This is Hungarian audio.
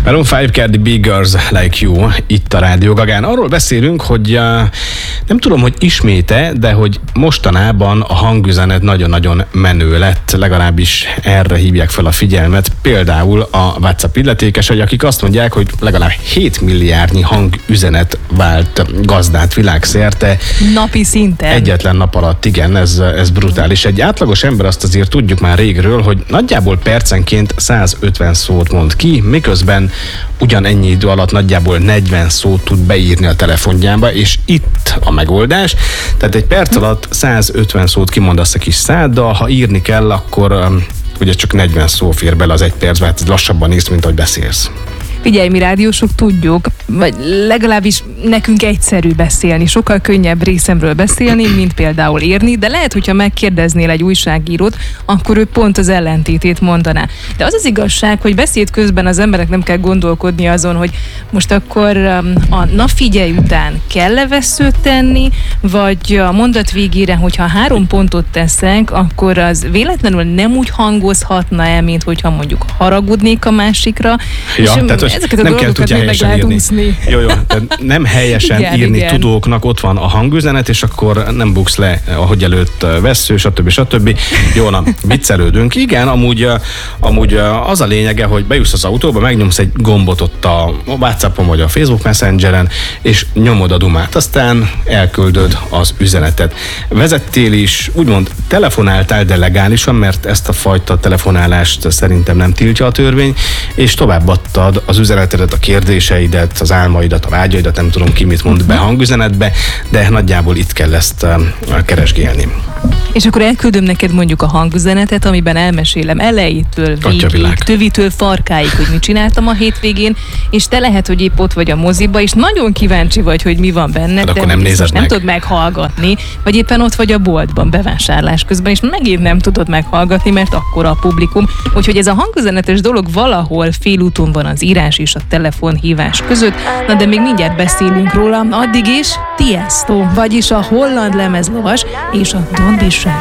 Maroon 5 Cardi B, Girls Like You itt a Rádió Gagán. Arról beszélünk, hogy nem tudom, hogy isméte, de hogy mostanában a hangüzenet nagyon-nagyon menő lett, legalábbis erre hívják fel a figyelmet. Például a WhatsApp illetékesei, akik azt mondják, hogy legalább 7 milliárdnyi hangüzenet vált gazdát világszerte. Napi szinten. Egyetlen nap alatt, igen, ez brutális. Egy átlagos ember, azt azért tudjuk már régről, hogy nagyjából percenként 150 szót mond ki, miközben ugyanennyi idő alatt nagyjából 40 szót tud beírni a telefonjába, és itt a megoldás. Tehát egy perc alatt 150 szót kimondasz a kis száddal, ha írni kell, akkor ugye csak 40 szó fér bele az egy percbe, hát lassabban írsz, mint ahogy beszélsz. Figyelj, mi rádiósok tudjuk, vagy legalábbis nekünk egyszerű beszélni, sokkal könnyebb részemről beszélni, mint például írni, de lehet, hogyha megkérdeznél egy újságírót, akkor ő pont az ellentétét mondaná. De az az igazság, hogy beszéd közben az emberek nem kell gondolkodni azon, hogy most akkor a na figyelj után kell-e vesszőt tenni, vagy a mondat végére, hogyha 3 pontot teszek, akkor az véletlenül nem úgy hangozhatna-e, mint hogyha mondjuk haragudnék a másikra. Ja, és ezeket a nem kell tudja meg lehet úszni. Jó, nem helyesen igen, írni igen. tudóknak, ott van a hangüzenet, és akkor nem buksz le, ahogy előtt vessző, stb. Jó, na, viccelődünk. Igen, amúgy az a lényege, hogy bejussz az autóba, megnyomsz egy gombot ott a WhatsAppon vagy a Facebook Messengeren, és nyomod a dumát, aztán elküldöd az üzenetet. Vezettél is, úgymond telefonáltál, de legálisan, mert ezt a fajta telefonálást szerintem nem tiltja a törvény, és továbbadtad az üzenetedet, a kérdéseidet, az álmaidat, a vágyaidat, nem tudom ki mit mond be hangüzenetbe, de nagyjából itt kell ezt keresgélni. És akkor elküldöm neked mondjuk a hangüzenetet, amiben elmesélem elejétől végig, tövitől farkáig, hogy mit csináltam a hétvégén, és te lehet, hogy épp ott vagy a moziba, és nagyon kíváncsi vagy, hogy mi van benne, de nem tudod meghallgatni, vagy éppen ott vagy a boltban bevásárlás közben, és megint nem tudod meghallgatni, mert akkora a publikum. Úgyhogy ez a hangüzenetes dolog valahol félúton van az írás és a telefonhívás között, na de még mindjárt beszélünk róla, addig is Tiesto, vagyis a holland lemezlovas és a Don't Be Shy.